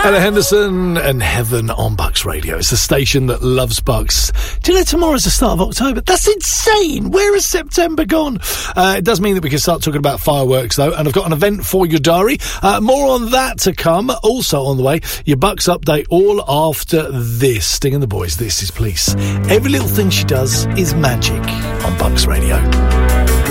Ella Henderson and Heaven on Bucks Radio. It's the station that loves Bucks. Do you know tomorrow's the start of October? That's insane. Where has September gone? It does mean that we can start talking about fireworks, though, and I've got an event for your diary. More on that to come. Also on the way, your Bucks update all after this. Sting and the boys, this is Police. Every little thing she does is magic on Bucks Radio.